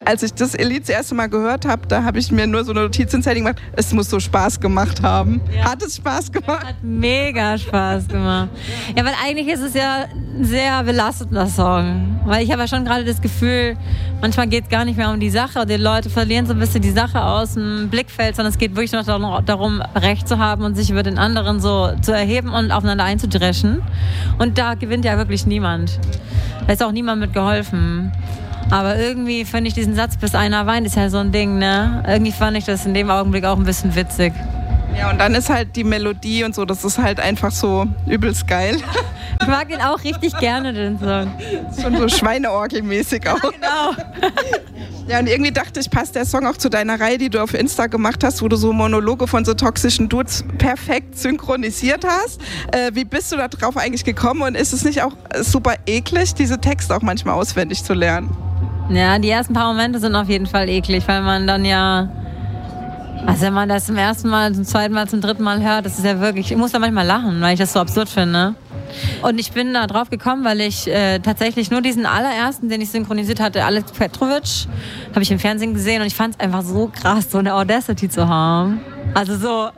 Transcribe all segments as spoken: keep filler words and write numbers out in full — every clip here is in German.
als ich das Lied das erste Mal gehört habe, da habe ich mir nur so eine Notiz ins Handy gemacht, es muss so Spaß gemacht haben. Ja. Hat es Spaß gemacht? Hat mega Spaß gemacht. Ja, weil eigentlich ist es ja ein sehr belastender Song. Weil ich habe ja schon gerade das Gefühl, manchmal geht es gar nicht mehr um die Sache. Die Leute verlieren so ein bisschen die Sache aus dem Blickfeld, sondern es geht wirklich noch darum, Recht zu haben und sich über den anderen so zu erheben und aufeinander einzudreschen. Und da gewinnt ja wirklich niemand. Da ist auch niemand mit geholfen. Aber irgendwie finde ich diesen Satz, bis einer weint, ist ja so ein Ding, ne? Irgendwie fand ich das in dem Augenblick auch ein bisschen witzig. Ja, und dann ist halt die Melodie und so, das ist halt einfach so übelst geil. Ich mag den auch richtig gerne, den Song. Schon so Schweineorgel-mäßig auch. Ja, genau. Ja, und irgendwie dachte ich, passt der Song auch zu deiner Reihe, die du auf Insta gemacht hast, wo du so Monologe von so toxischen Dudes perfekt synchronisiert hast. Äh, wie bist du da drauf eigentlich gekommen und ist es nicht auch super eklig, diese Texte auch manchmal auswendig zu lernen? Ja, die ersten paar Momente sind auf jeden Fall eklig, weil man dann ja... Also wenn man das zum ersten Mal, zum zweiten Mal, zum dritten Mal hört, das ist ja wirklich... Ich muss da manchmal lachen, weil ich das so absurd finde. Und ich bin da drauf gekommen, weil ich äh, tatsächlich nur diesen allerersten, den ich synchronisiert hatte, Alex Petrovic, habe ich im Fernsehen gesehen und ich fand es einfach so krass, so eine Audacity zu haben. Also so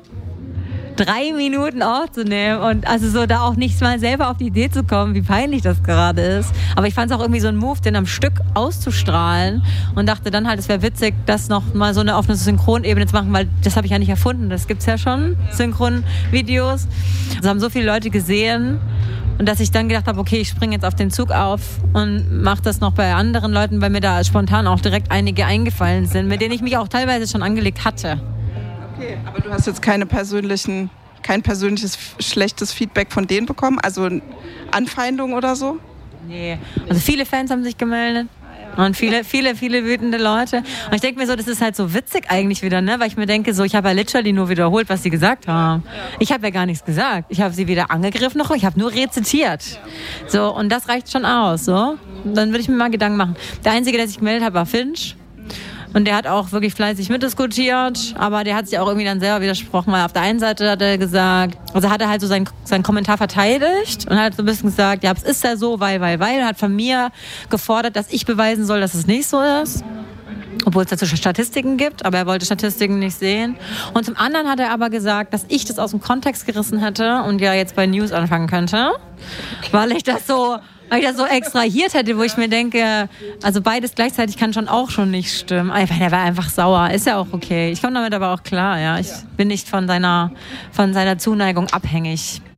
drei Minuten aufzunehmen und also so da auch nicht mal selber auf die Idee zu kommen, wie peinlich das gerade ist. Aber ich fand es auch irgendwie so ein Move, den am Stück auszustrahlen und dachte dann halt, es wäre witzig, das noch mal so eine auf eine Synchronebene zu machen, weil das habe ich ja nicht erfunden. Das gibt's ja schon, Synchronvideos. Das haben so viele Leute gesehen. Und dass ich dann gedacht habe, okay, ich springe jetzt auf den Zug auf und mache das noch bei anderen Leuten, weil mir da spontan auch direkt einige eingefallen sind, mit denen ich mich auch teilweise schon angelegt hatte. Okay, aber du hast jetzt keine persönlichen, kein persönliches schlechtes Feedback von denen bekommen? Also Anfeindungen oder so? Nee, also viele Fans haben sich gemeldet. Und viele, viele, viele wütende Leute. Und ich denke mir so, das ist halt so witzig eigentlich wieder, ne? Weil ich mir denke, so, ich habe ja literally nur wiederholt, was sie gesagt haben. Ich habe ja gar nichts gesagt. Ich habe sie weder angegriffen noch, ich habe nur rezitiert. So, und das reicht schon aus, so. Und dann würde ich mir mal Gedanken machen. Der Einzige, der sich gemeldet hat, war Finch. Und der hat auch wirklich fleißig mitdiskutiert, aber der hat sich auch irgendwie dann selber widersprochen, weil auf der einen Seite hat er gesagt, also hat er halt so seinen, seinen Kommentar verteidigt und hat so ein bisschen gesagt, ja, es ist ja so, weil, weil, weil, hat von mir gefordert, dass ich beweisen soll, dass es nicht so ist. Obwohl es dazu Statistiken gibt, aber er wollte Statistiken nicht sehen. Und zum anderen hat er aber gesagt, dass ich das aus dem Kontext gerissen hätte und ja jetzt bei News anfangen könnte, weil ich das so... Weil ich das so extrahiert hätte, wo ich mir denke, also beides gleichzeitig kann schon auch schon nicht stimmen. Einfach, der war einfach sauer, ist ja auch okay. Ich komme damit aber auch klar, ja. Ich bin nicht von seiner, von seiner Zuneigung abhängig.